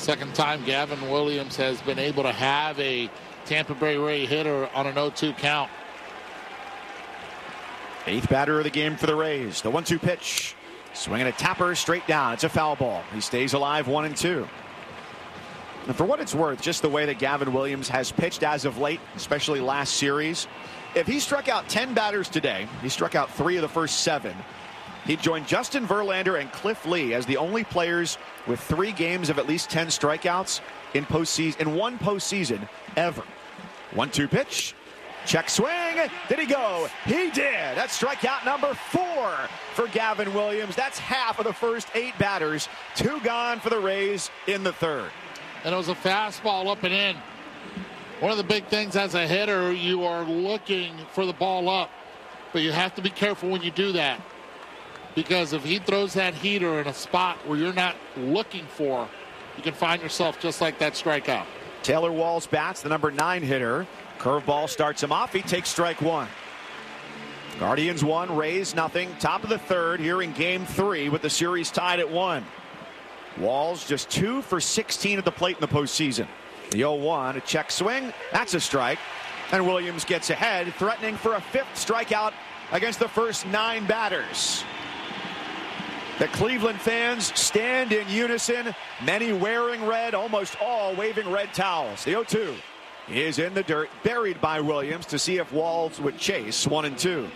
Second time Gavin Williams has been able to have a Tampa Bay Ray hitter on an 0-2 count. 8th batter of the game for the Rays. The 1-2 pitch. Swinging a tapper straight down. It's a foul ball. He stays alive, 1-2. And for what it's worth, just the way that Gavin Williams has pitched as of late, especially last series, if he struck out 10 batters today, he struck out 3 of the first 7, he'd join Justin Verlander and Cliff Lee as the only players with 3 games of at least 10 strikeouts in one postseason ever. 1-2 pitch. Check swing. Did he go? He did. That's strikeout number 4 for Gavin Williams. That's half of the first 8 batters. 2 gone for the Rays in the 3rd. And it was a fastball up and in. One of the big things as a hitter, you are looking for the ball up. But you have to be careful when you do that. Because if he throws that heater in a spot where you're not looking for, you can find yourself just like that strikeout. Taylor Walls bats, the number 9 hitter. Curveball starts him off. He takes strike 1. Guardians 1, Rays nothing. Top of the 3rd here in game 3 with the series tied at 1. Walls just 2 for 16 at the plate in the postseason. The 0-1, a check swing. That's a strike. And Williams gets ahead, threatening for a 5th strikeout against the first 9 batters. The Cleveland fans stand in unison, many wearing red, almost all waving red towels. The 0-2 is in the dirt, buried by Williams to see if Walls would chase. 1-2.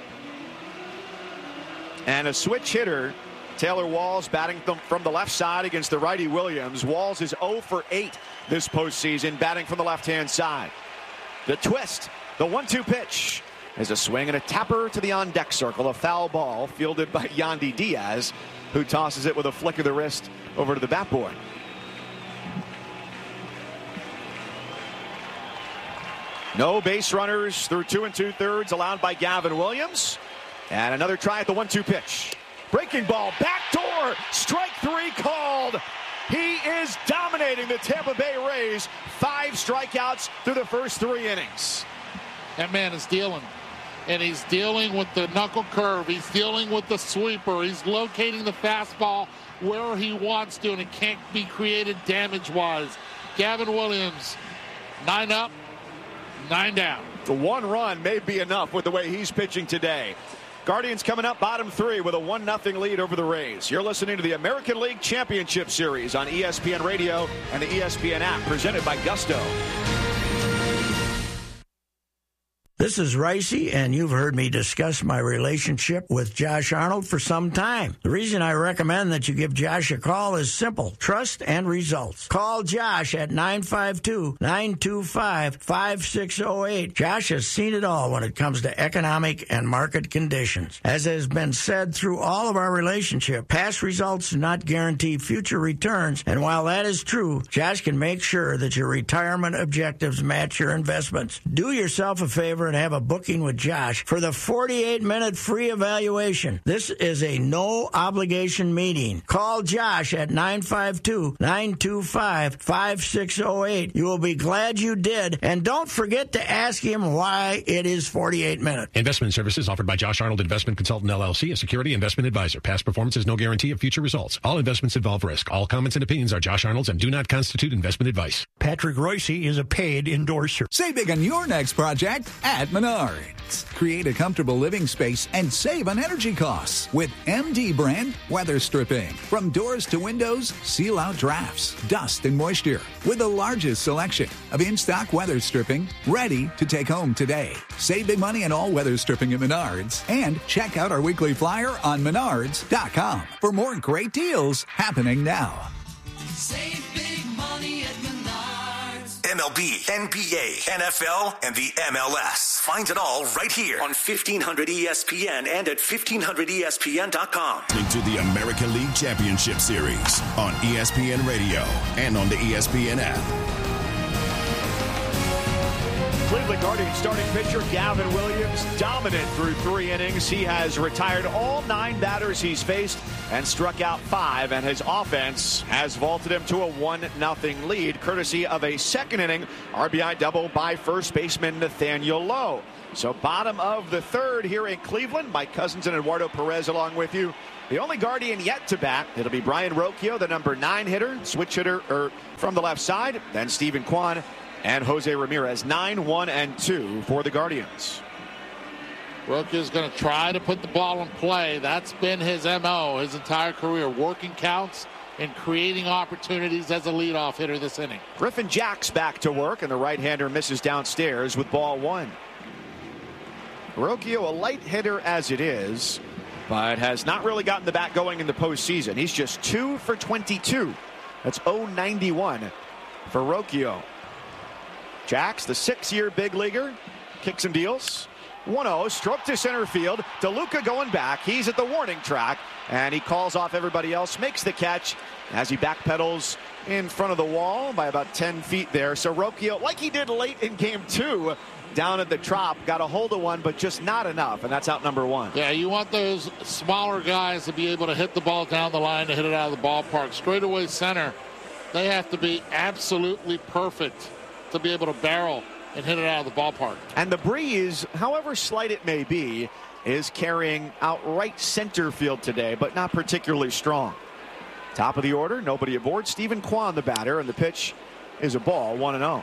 And a switch hitter, Taylor Walls, batting from the left side against the righty Williams. Walls is 0 for 8 this postseason, batting from the left-hand side. The twist, the 1-2 pitch, is a swing and a tapper to the on-deck circle. A foul ball fielded by Yandy Diaz, who tosses it with a flick of the wrist over to the bat boy. No base runners through 2 2/3 allowed by Gavin Williams. And another try at the 1-2 pitch. Breaking ball, backdoor, strike 3 called. He is dominating the Tampa Bay Rays. 5 strikeouts through the first 3 innings. That man is dealing. And he's dealing with the knuckle curve. He's dealing with the sweeper. He's locating the fastball where he wants to, and it can't be created damage-wise. Gavin Williams, 9 up, 9 down. The 1 run may be enough with the way he's pitching today. Guardians coming up bottom 3 with a 1-0 lead over the Rays. You're listening to the American League Championship Series on ESPN Radio and the ESPN app, presented by Gusto. This is Ricey, and you've heard me discuss my relationship with Josh Arnold for some time. The reason I recommend that you give Josh a call is simple: trust and results. Call Josh at 952-925-5608. Josh has seen it all when it comes to economic and market conditions. As has been said through all of our relationship, past results do not guarantee future returns, and while that is true, Josh can make sure that your retirement objectives match your investments. Do yourself a favor and have a booking with Josh for the 48-minute free evaluation. This is a no-obligation meeting. Call Josh at 952-925-5608. You will be glad you did, and don't forget to ask him why it is 48 minutes. Investment services offered by Josh Arnold Investment Consultant, LLC, a security investment advisor. Past performance is no guarantee of future results. All investments involve risk. All comments and opinions are Josh Arnold's and do not constitute investment advice. Patrick Royce is a paid endorser. Save big on your next project at Menards. Create a comfortable living space and save on energy costs with MD brand weather stripping. From doors to windows, seal out drafts, dust, and moisture with the largest selection of in-stock weather stripping ready to take home today. Save big money on all weather stripping at Menards and check out our weekly flyer on Menards.com for more great deals happening now. Save big money at Menards. MLB, NBA, NFL, and the MLS. Find it all right here on 1500 ESPN and at 1500ESPN.com. Into the American League Championship Series on ESPN Radio and on the ESPN app. Cleveland Guardians starting pitcher Gavin Williams, dominant through 3 innings. He has retired all 9 batters he's faced and struck out 5, and his offense has vaulted him to a 1-0 lead, courtesy of a second inning RBI double by first baseman Nathaniel Lowe. So bottom of the third here in Cleveland. Mike Cousins and Eduardo Perez along with you. The only Guardian yet to bat, it'll be Brian Rocchio, the number 9 hitter, switch hitter from the left side. Then Stephen Kwan and Jose Ramirez, 9-1-2 for the Guardians. Rocchio's going to try to put the ball in play. That's been his MO his entire career, working counts and creating opportunities as a leadoff hitter this inning. Griffin Jax back to work, and the right-hander misses downstairs with ball 1. Rocchio, a light hitter as it is, but has not really gotten the bat going in the postseason. He's just 2 for 22. That's 0.91 for Rocchio. Jax, the 6-year big leaguer, kicks and deals. 1-0, stroke to center field. DeLuca going back. He's at the warning track, and he calls off everybody else, makes the catch as he backpedals in front of the wall by about 10 feet there. So Rocchio, like he did late in game 2, down at the Trop, got a hold of one, but just not enough, and that's out number 1. Yeah, you want those smaller guys to be able to hit the ball down the line to hit it out of the ballpark. Straightaway center, they have to be absolutely perfect to be able to barrel and hit it out of the ballpark. And the breeze, however slight it may be, is carrying out right center field today, but not particularly strong. Top of the order, nobody aboard. Stephen Kwan, the batter, and the pitch is a ball, 1-0.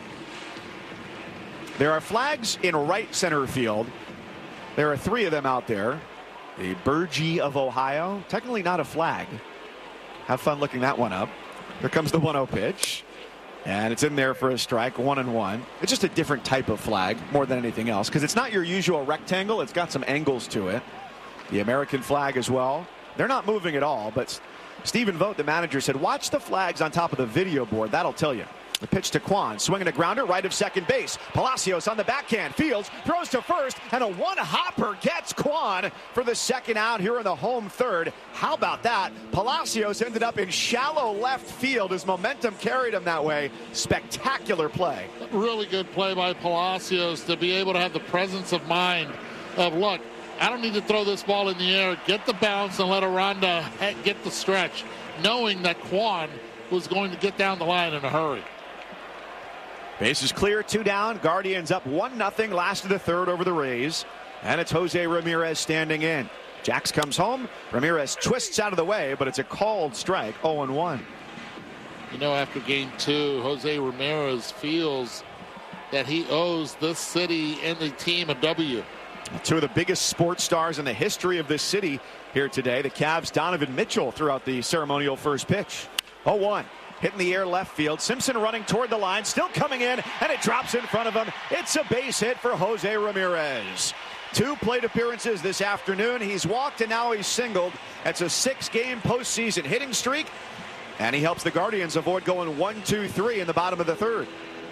There are flags in right center field. There are 3 of them out there. The Burgee of Ohio, technically not a flag. Have fun looking that one up. Here comes the 1-0 pitch. And it's in there for a strike, 1-1. It's just a different type of flag more than anything else, because it's not your usual rectangle. It's got some angles to it. The American flag as well. They're not moving at all, but Stephen Vogt, the manager, said, watch the flags on top of the video board. That'll tell you. The pitch to Kwan, swinging a grounder right of second base. Palacios on the backhand. Fields throws to first, and a one-hopper gets Kwan for the second out here in the home third. How about that? Palacios ended up in shallow left field as momentum carried him that way. Spectacular play. Really good play by Palacios to be able to have the presence of mind of, look, I don't need to throw this ball in the air. Get the bounce and let Aranda get the stretch, knowing that Kwan was going to get down the line in a hurry. Base is clear, 2 down. Guardians up 1-0 last of the third over the Rays. And it's Jose Ramirez standing in. Jax comes home. Ramirez twists out of the way, but it's a called strike, 0-1. You know, after game 2, Jose Ramirez feels that he owes this city and the team a W. 2 of the biggest sports stars in the history of this city here today. The Cavs' Donovan Mitchell threw out the ceremonial first pitch. 0-1. Hit in the air left field. Simpson running toward the line, still coming in, and it drops in front of him. It's a base hit for Jose Ramirez. 2 plate appearances this afternoon. He's walked and now he's singled. That's a 6-game postseason hitting streak, and he helps the Guardians avoid going 1-2-3 in the bottom of the third.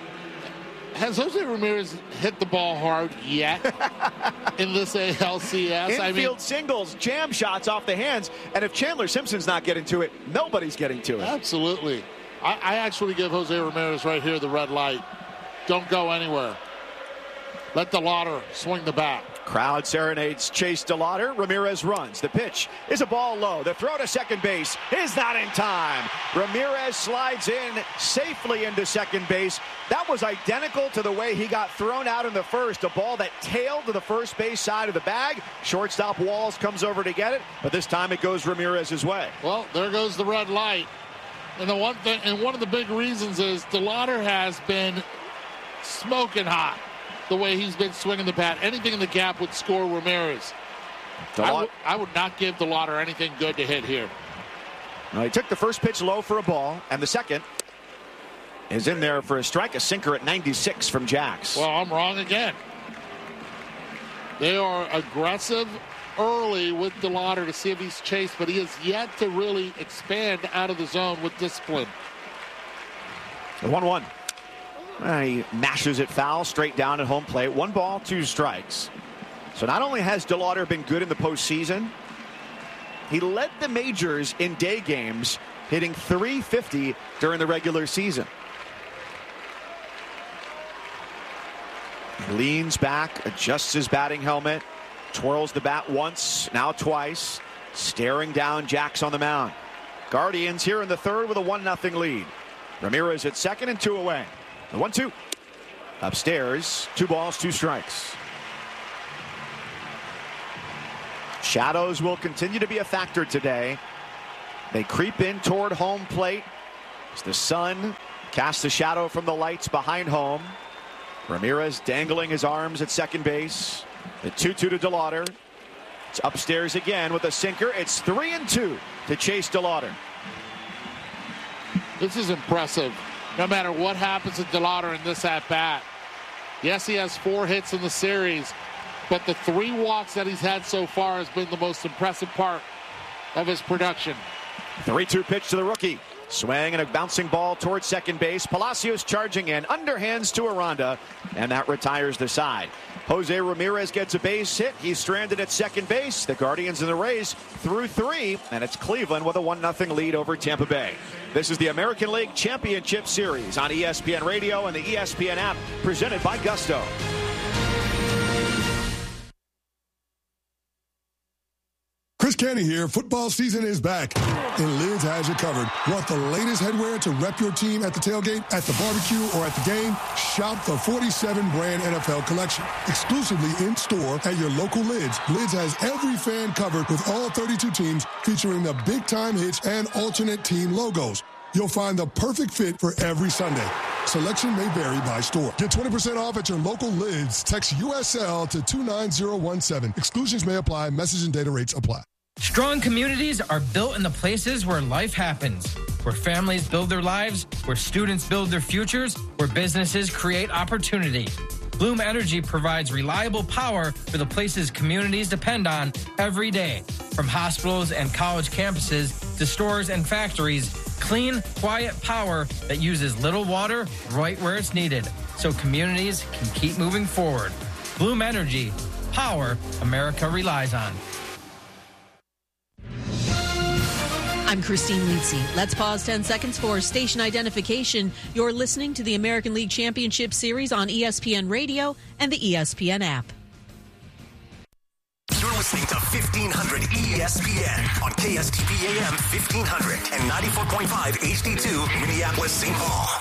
Has Jose Ramirez hit the ball hard yet in this ALCS? Infield singles, jam shots off the hands, and if Chandler Simpson's not getting to it, nobody's getting to it. Absolutely. I actually give Jose Ramirez right here the red light. Don't go anywhere. Let DeLauder swing the bat. Crowd serenades Chase DeLauder. Ramirez runs. The pitch is a ball low. The throw to second base is not in time. Ramirez slides in safely into second base. That was identical to the way he got thrown out in the first. A ball that tailed to the first base side of the bag. Shortstop Walls comes over to get it, but this time it goes Ramirez's way. Well, there goes the red light. And one of the big reasons is DeLauder has been smoking hot. The way he's been swinging the bat. Anything in the gap would score Ramirez. I would not give DeLauder anything good to hit here. Well, he took the first pitch low for a ball, and the second is in there for a strike, a sinker at 96 from Jax. Well, I'm wrong again. They are aggressive early with DeLauder to see if he's chased, but he has yet to really expand out of the zone with discipline. 1-1. He mashes it foul straight down at home plate. 1 ball, 2 strikes. So not only has DeLauder been good in the postseason, he led the majors in day games, hitting .350 during the regular season. Leans back, adjusts his batting helmet, twirls the bat once, now twice, staring down Jax on the mound. Guardians here in the third with a 1-0 lead. Ramirez at second and 2 away. The 1-2. Upstairs, 2 balls, 2 strikes. Shadows will continue to be a factor today. They creep in toward home plate as the sun casts a shadow from the lights behind home. Ramirez dangling his arms at second base. The 2-2 to DeLauder. It's upstairs again with a sinker. It's 3-2 to Chase DeLauder. This is impressive. No matter what happens to DeLauder in this at-bat. Yes, he has 4 hits in the series, but the 3 walks that he's had so far has been the most impressive part of his production. 3-2 pitch to the rookie. Swing and a bouncing ball towards second base. Palacios charging in, underhands to Aranda, and that retires the side. Jose Ramirez gets a base hit. He's stranded at second base. The Guardians and the Rays through 3, and it's Cleveland with a 1-0 lead over Tampa Bay. This is the American League Championship Series on ESPN Radio and the ESPN app, presented by Gusto. Chris Canty here. Football season is back, and Lids has you covered. Want the latest headwear to rep your team at the tailgate, at the barbecue, or at the game? Shop the 47 brand NFL collection. Exclusively in store at your local Lids. Lids has every fan covered with all 32 teams, featuring the big time hits and alternate team logos. You'll find the perfect fit for every Sunday. Selection may vary by store. Get 20% off at your local Lids. Text USL to 29017. Exclusions may apply. Message and data rates apply. Strong communities are built in the places where life happens, where families build their lives, where students build their futures, where businesses create opportunity. Bloom Energy provides reliable power for the places communities depend on every day. From hospitals and college campuses to stores and factories, clean, quiet power that uses little water right where it's needed, so communities can keep moving forward. Bloom Energy, power America relies on. I'm Christine Leedsey. Let's pause 10 seconds for station identification. You're listening to the American League Championship Series on ESPN Radio and the ESPN app. You're listening to 1500 ESPN on KSTP AM 1500 and 94.5 HD2 Minneapolis, St. Paul.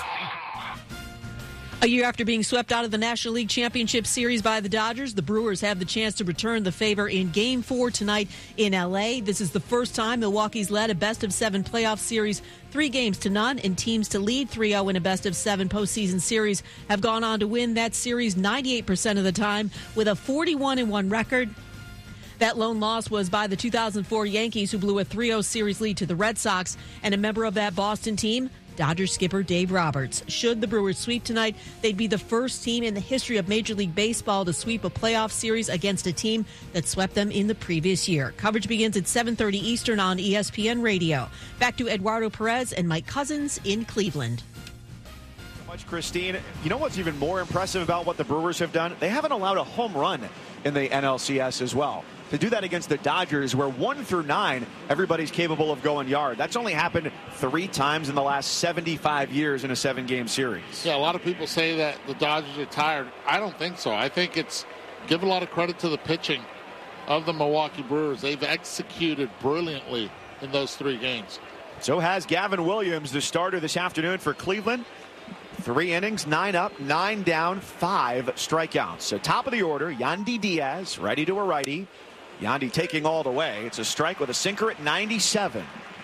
A year after being swept out of the National League Championship Series by the Dodgers, the Brewers have the chance to return the favor in Game 4 tonight in L.A. This is the first time Milwaukee's led a best-of-7 playoff series 3-0, and teams to lead 3-0 in a best-of-7 postseason series have gone on to win that series 98% of the time with a 41-1 record. That lone loss was by the 2004 Yankees, who blew a 3-0 series lead to the Red Sox, and a member of that Boston team, Dodgers skipper Dave Roberts. Should the Brewers sweep tonight, they'd be the first team in the history of Major League Baseball to sweep a playoff series against a team that swept them in the previous year. Coverage begins at 7:30 Eastern on ESPN Radio. Back to Eduardo Perez and Mike Cousins in Cleveland. Much, Christine. You know what's even more impressive about what the Brewers have done? They haven't allowed a home run in the NLCS as well. To do that against the Dodgers, where 1 through 9, everybody's capable of going yard. That's only happened 3 times in the last 75 years in a 7-game series. Yeah, a lot of people say that the Dodgers are tired. I don't think so. I think it's give a lot of credit to the pitching of the Milwaukee Brewers. They've executed brilliantly in those 3 games. So has Gavin Williams, the starter this afternoon for Cleveland. 3 innings, 9 up, 9 down, 5 strikeouts. So top of the order, Yandy Diaz, righty to a righty. Yandy taking all the way. It's a strike with a sinker at 97.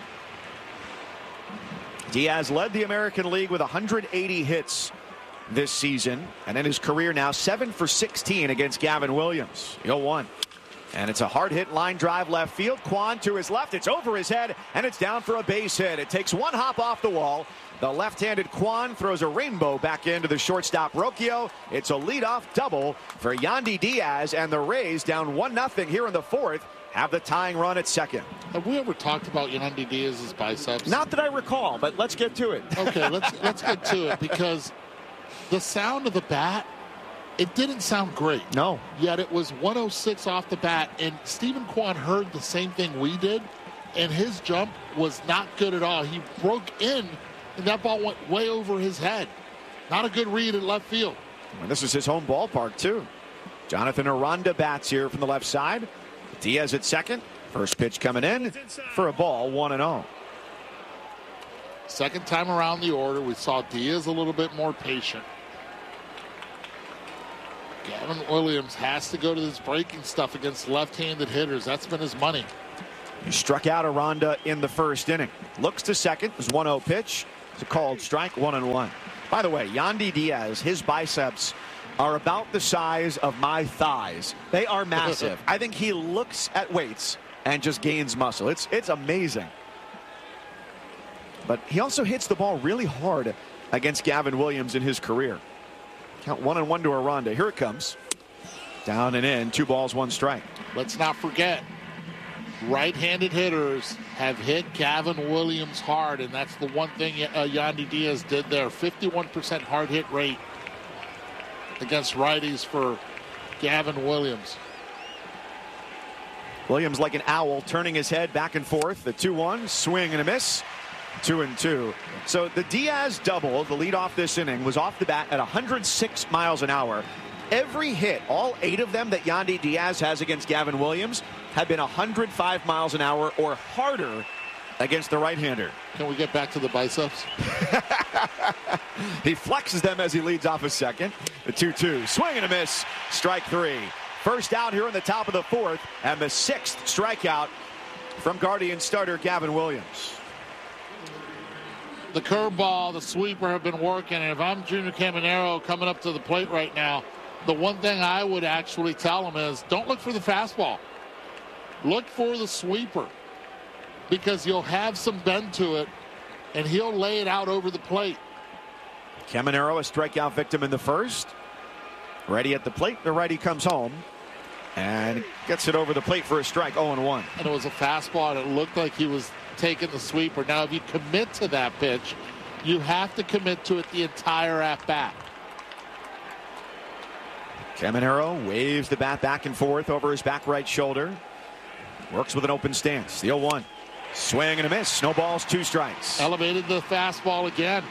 Diaz led the American League with 180 hits this season, and in his career now 7 for 16 against Gavin Williams. 0-1. And it's a hard hit line drive left field. Kwan to his left. It's over his head, and it's down for a base hit. It takes 1 hop off the wall. The left-handed Kwan throws a rainbow back into the shortstop Rocchio. It's a leadoff double for Yandy Diaz, and the Rays down 1-0 here in the 4th have the tying run at second. Have we ever talked about Yandy Diaz's biceps? Not that I recall, but let's get to it. Okay, let's get to it, because the sound of the bat, it didn't sound great. No. Yet it was 106 off the bat, and Stephen Kwan heard the same thing we did, and his jump was not good at all. He broke in, and that ball went way over his head. Not a good read at left field. And this is his home ballpark, too. Jonathan Aranda bats here from the left side. Diaz at second. First pitch coming in for a ball, 1-0. Second time around the order, we saw Diaz a little bit more patient. Gavin Williams has to go to this breaking stuff against left-handed hitters. That's been his money. He struck out Aranda in the first inning. Looks to second. It was 1-0 pitch. It's a called strike, 1-1. By the way, Yandy Diaz, his biceps are about the size of my thighs. They are massive. I think he looks at weights and just gains muscle. It's amazing. But he also hits the ball really hard against Gavin Williams in his career. Count 1-1 to Aranda. Here it comes. Down and in. 2 balls, 1 strike. Let's not forget, right-handed hitters have hit Gavin Williams hard, and that's the one thing Yandy Diaz did there. 51% hard hit rate against righties for Gavin Williams. Williams like an owl, turning his head back and forth. The 2-1, swing and a miss. 2-2. So the Diaz double, the lead off this inning, was off the bat at 106 miles an hour. Every hit, all 8 of them that Yandy Diaz has against Gavin Williams, have been 105 miles an hour or harder against the right-hander. Can we get back to the biceps? He flexes them as he leads off a second. The 2-2, swing and a miss, strike 3. First out here in the top of the 4th, and the 6th strikeout from Guardian starter Gavin Williams. The curveball, the sweeper have been working, and if I'm Junior Caminero coming up to the plate right now, the one thing I would actually tell him is don't look for the fastball. Look for the sweeper, because you'll have some bend to it, and he'll lay it out over the plate. Caminero, a strikeout victim in the first. Ready at the plate, the righty comes home and gets it over the plate for a strike, 0-1. And it was a fastball, and it looked like he was taking the sweeper. Now, if you commit to that pitch, you have to commit to it the entire at-bat. Caminero waves the bat back and forth over his back right shoulder. Works with an open stance. The 0-1. Swing and a miss. No balls, 2 strikes. Elevated the fastball again.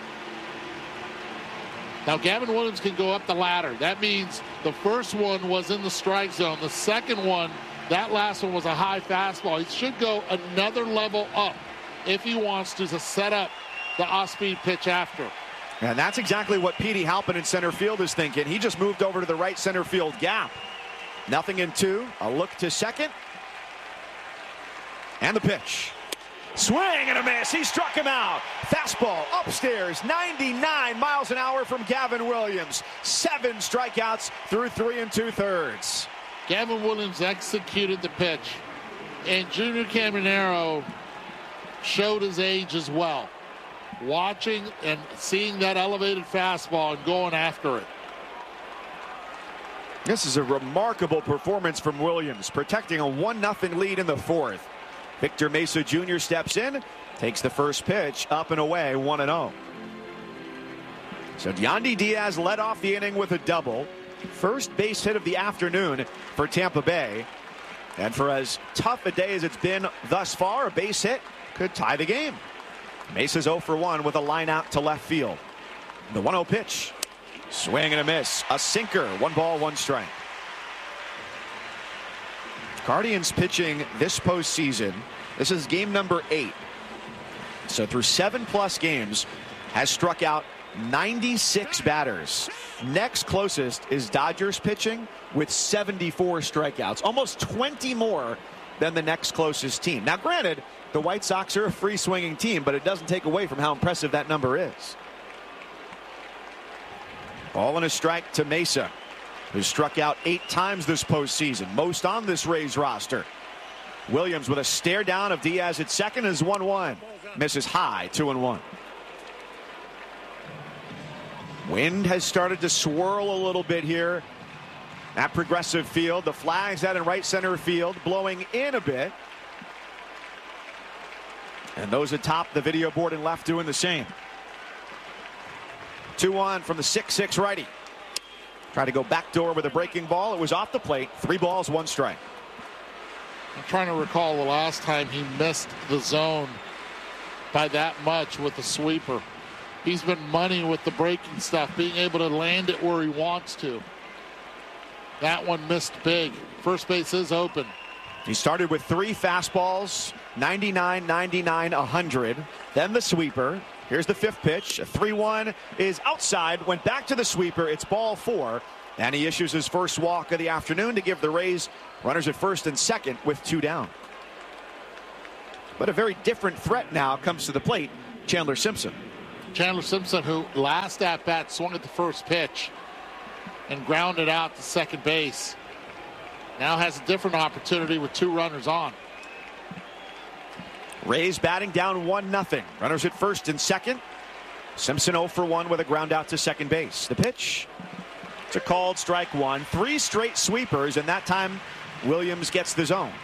Now, Gavin Williams can go up the ladder. That means the first one was in the strike zone. The second one, that last one was a high fastball. He should go another level up if he wants to set up the off-speed pitch after. And that's exactly what Petey Halpin in center field is thinking. He just moved over to the right center field gap. Nothing in 2. A look to second. And the pitch. Swing and a miss. He struck him out. Fastball upstairs. 99 miles an hour from Gavin Williams. 7 strikeouts through 3 2/3. Gavin Williams executed the pitch. And Junior Caminero showed his age as well. Watching and seeing that elevated fastball and going after it. This is a remarkable performance from Williams, protecting a 1-0 lead in the 4th. Victor Mesa Jr. steps in, takes the first pitch, up and away, 1-0. So Yandy Diaz led off the inning with a double. First base hit of the afternoon for Tampa Bay. And for as tough a day as it's been thus far, a base hit could tie the game. Mesa's 0 for 1 with a line out to left field. The 1-0 pitch. Swing and a miss. A sinker. 1 ball, 1 strike. Guardians pitching this postseason. This is game number 8. So through 7+ games, has struck out 96 batters. Next closest is Dodgers pitching with 74 strikeouts. Almost 20 more than the next closest team. Now, granted, the White Sox are a free-swinging team, but it doesn't take away from how impressive that number is. Ball and a strike to Mesa, who struck out 8 times this postseason, most on this Rays roster. Williams with a stare down of Diaz at second is 1-1. Misses high, 2-1. Wind has started to swirl a little bit here at Progressive Field. The flag's out in right center field, blowing in a bit. And those atop the video board and left doing the same. 2-1 from the 6'6" righty. Tried to go backdoor with a breaking ball. It was off the plate. 3 balls, 1 strike. I'm trying to recall the last time he missed the zone by that much with the sweeper. He's been money with the breaking stuff, being able to land it where he wants to. That one missed big. First base is open. He started with 3 fastballs, 99, 99, 100. Then the sweeper. Here's the 5th pitch. A 3-1 is outside. Went back to the sweeper. It's ball 4. And he issues his first walk of the afternoon to give the Rays runners at first and second with 2 down. But a very different threat now comes to the plate. Chandler Simpson. Chandler Simpson, who last at bat swung at the first pitch and grounded out to second base, now has a different opportunity with 2 runners on. Rays batting down 1-0. Runners at first and second. Simpson 0 for 1 with a ground out to second base. The pitch. It's a called strike 1. 3 straight sweepers, and that time Williams gets the zone.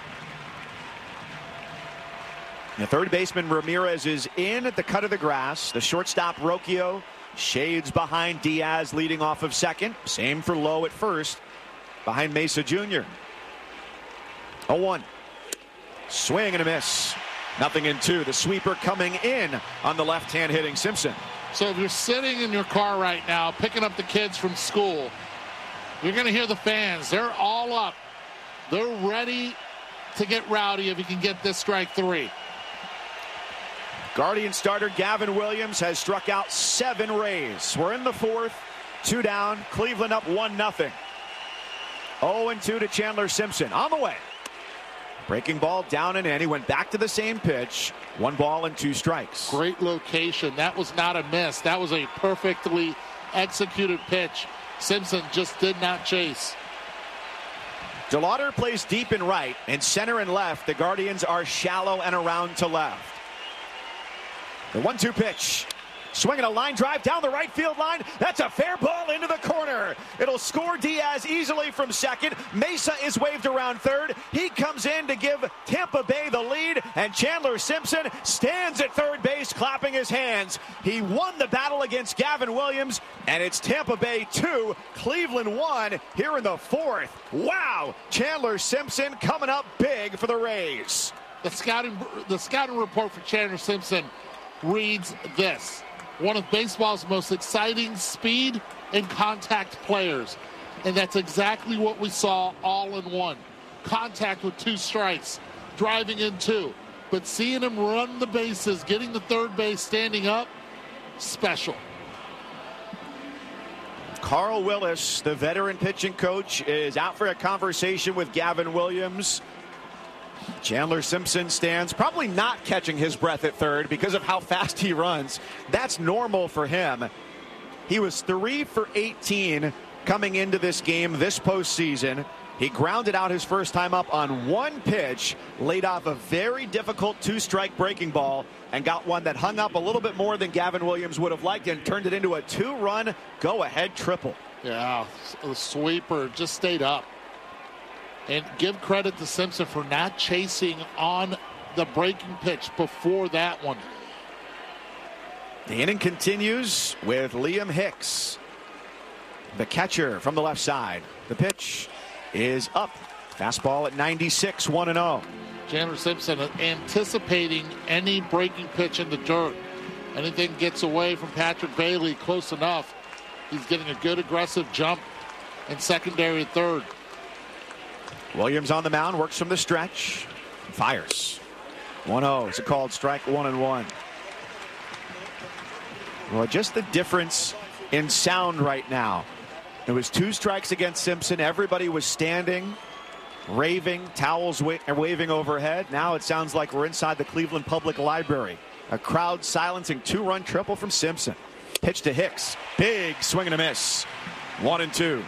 The third baseman Ramirez is in at the cut of the grass. The shortstop Rocchio shades behind Diaz leading off of second. Same for Lowe at first behind Mesa Jr. 0-1. Swing and a miss. 0-2. The sweeper coming in on the left-hand hitting Simpson. So if you're sitting in your car right now picking up the kids from school, you're going to hear the fans. They're all up. They're ready to get rowdy if you can get this strike 3. Guardian starter Gavin Williams has struck out 7 Rays. We're in the 4th. 2 down. Cleveland up 1-0. 0-2 to Chandler Simpson. On the way. Breaking ball down and in. He went back to the same pitch. 1 ball and 2 strikes. Great location. That was not a miss. That was a perfectly executed pitch. Simpson just did not chase. DeLauder plays deep and right, and center and left. The Guardians are shallow and around to left. The 1-2 pitch. Swinging a line drive down the right field line. That's a fair ball into the corner. It'll score Diaz easily from second. Mesa is waved around third. He comes in to give Tampa Bay the lead, and Chandler Simpson stands at third base clapping his hands. He won the battle against Gavin Williams, and it's Tampa Bay 2, Cleveland 1 here in the 4th. Wow! Chandler Simpson coming up big for the Rays. The scouting report for Chandler Simpson reads this: one of baseball's most exciting speed and contact players. And that's exactly what we saw all in one. Contact with 2 strikes, driving in 2. But seeing him run the bases, getting the third base, standing up, special. Carl Willis, the veteran pitching coach, is out for a conversation with Gavin Williams. Chandler Simpson stands, probably not catching his breath at third because of how fast he runs. That's normal for him. He was 3 for 18 coming into this game this postseason. He grounded out his first time up on 1 pitch, laid off a very difficult 2-strike breaking ball, and got one that hung up a little bit more than Gavin Williams would have liked and turned it into a 2-run go-ahead triple. Yeah, the sweeper just stayed up. And give credit to Simpson for not chasing on the breaking pitch before that one. The inning continues with Liam Hicks, the catcher from the left side. The pitch is up. Fastball at 96, 1-0. Chandler Simpson anticipating any breaking pitch in the dirt. Anything gets away from Patrick Bailey close enough, he's getting a good aggressive jump in secondary and third. Williams on the mound, works from the stretch, fires. 1-0. It's a called strike, 1-1. Well, just the difference in sound right now. It was 2 strikes against Simpson. Everybody was standing, raving, towels waving overhead. Now it sounds like we're inside the Cleveland Public Library. A crowd silencing 2-run triple from Simpson. Pitch to Hicks. Big swing and a miss. 1-2.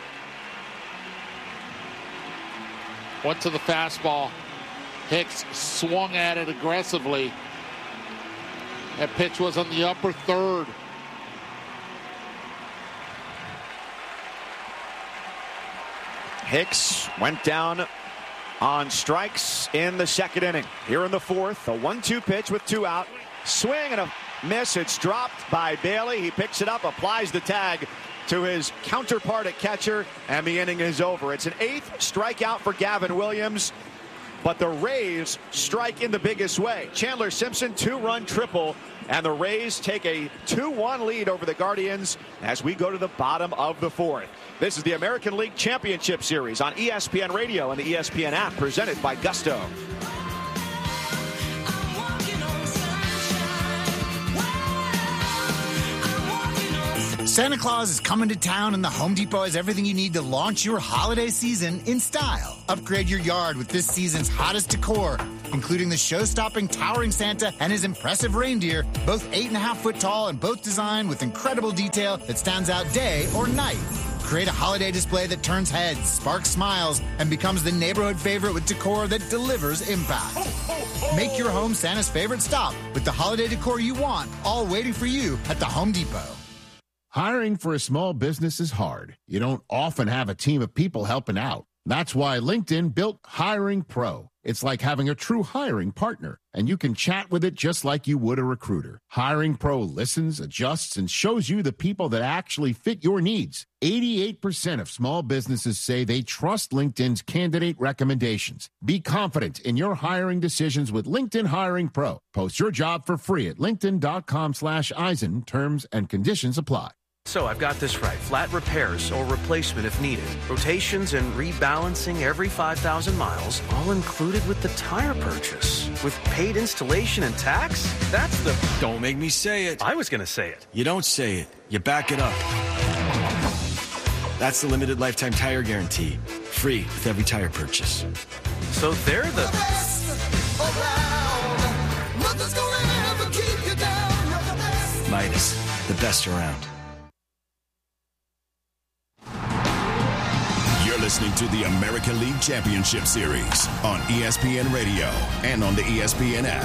Went to the fastball. Hicks swung at it aggressively. That pitch was on the upper third. Hicks went down on strikes in the second inning. Here in the 4th, a 1-2 pitch with 2 out. Swing and a miss. It's dropped by Bailey. He picks it up, applies the tag to his counterpart at catcher, and the inning is over. It's an 8th strikeout for Gavin Williams. but the Rays strike in the biggest way. Chandler Simpson, 2-run triple, and the Rays take a 2-1 lead over the Guardians as we go to the bottom of the fourth. This is the American League Championship Series on ESPN Radio and the ESPN app, presented by Gusto. Santa Claus is coming to town, and the Home Depot has everything you need to launch your holiday season in style. Upgrade your yard with this season's hottest decor, including the show-stopping towering Santa and his impressive reindeer, both 8.5-foot tall and both designed with incredible detail that stands out day or night. Create a holiday display that turns heads, sparks smiles, and becomes the neighborhood favorite with decor that delivers impact. Make your home Santa's favorite stop with the holiday decor you want, all waiting for you at the Home Depot. Hiring for a small business is hard. You don't often have a team of people helping out. That's why LinkedIn built Hiring Pro. It's like having a true hiring partner, and you can chat with it just like you would a recruiter. Hiring Pro listens, adjusts, and shows you the people that actually fit your needs. 88% of small businesses say they trust LinkedIn's candidate recommendations. Be confident in your hiring decisions with LinkedIn Hiring Pro. Post your job for free at linkedin.com/Eisen. Terms and conditions apply. So I've got this right. Flat repairs or replacement if needed. Rotations and rebalancing every 5,000 miles, all included with the tire purchase. With paid installation and tax? That's the... Don't make me say it. I was going to say it. You don't say it. You back it up. That's the limited lifetime tire guarantee. Free with every tire purchase. So they're the... best around. Nothing's gonna ever keep you down. You're the best. Midas, the best around. You're listening to the American League Championship Series on ESPN Radio and on the ESPN app.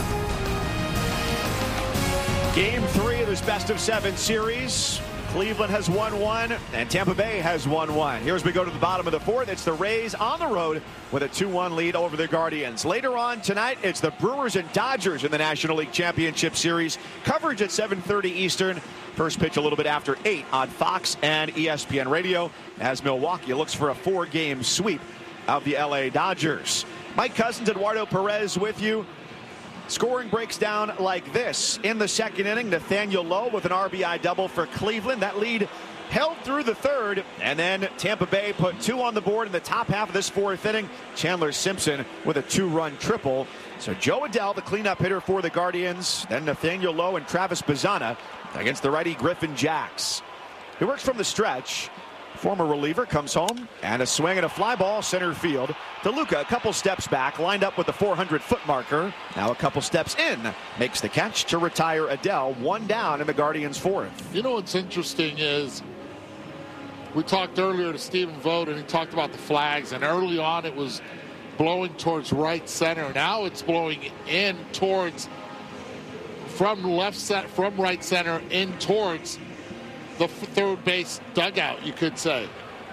Game 3 of this best-of-7 series. Cleveland has won one, and Tampa Bay has won one. Here as we go to the bottom of the fourth, it's the Rays on the road with a 2-1 lead over the Guardians. Later on tonight, it's the Brewers and Dodgers in the National League Championship Series. Coverage at 7:30 Eastern. First pitch a little bit after 8 on Fox and ESPN Radio as Milwaukee looks for a 4-game sweep of the LA Dodgers. Mike Cousins, Eduardo Perez with you. Scoring breaks down like this. In the second inning, Nathaniel Lowe with an RBI double for Cleveland. That lead held through the third, and then Tampa Bay put 2 on the board in the top half of this fourth inning. Chandler Simpson with a 2-run triple. So Joe Adell, the cleanup hitter for the Guardians. Then Nathaniel Lowe and Travis Bazzana against the righty Griffin Jacks. He works from the stretch. Former reliever comes home, and a swing and a fly ball center field. DeLuca a couple steps back, lined up with the 400-foot marker. Now a couple steps in, makes the catch to retire Adell. 1 down in the Guardians' fourth. You know what's interesting is we talked earlier to Stephen Vogt, and he talked about the flags, and early on it was blowing towards right center. Now it's blowing in towards from right center in towards the third base dugout, you could say.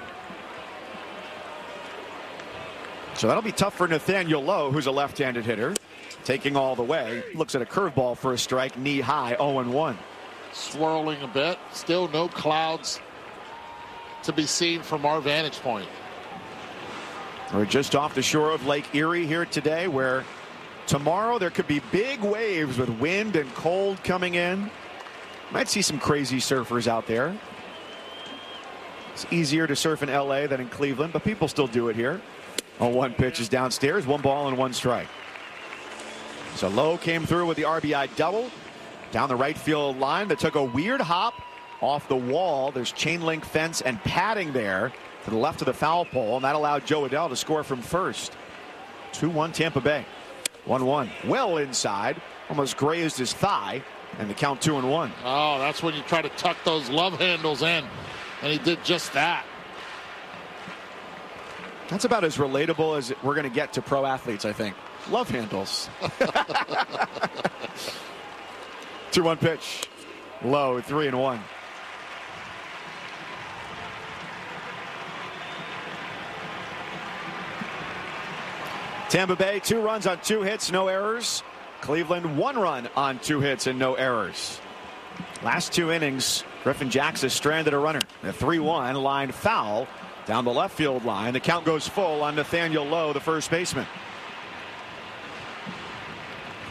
So that'll be tough for Nathaniel Lowe, who's a left-handed hitter. Taking all the way. Looks at a curveball for a strike, knee high, 0-1. Swirling a bit. Still no clouds to be seen from our vantage point. We're just off the shore of Lake Erie here today, where tomorrow there could be big waves with wind and cold coming in. Might see some crazy surfers out there. It's easier to surf in LA than in Cleveland, but people still do it here. 0-1 pitch is downstairs, 1 ball and 1 strike. So Lowe came through with the RBI double down the right field line that took a weird hop off the wall. There's chain link fence and padding there to the left of the foul pole, and that allowed Joe Adell to score from first. 2-1 Tampa Bay. 1-1. Well inside, almost grazed his thigh. And the count 2-1. Oh, that's when you try to tuck those love handles in. And he did just that. That's about as relatable as we're going to get to pro athletes, I think. Love handles. 2-1 pitch. Low, 3-1. Tampa Bay, 2 runs on 2 hits, no errors. Cleveland, 1 run on 2 hits and no errors. Last 2 innings, Griffin Jacks has stranded a runner. The 3-1 line foul down the left field line. The count goes full on Nathaniel Lowe, the first baseman.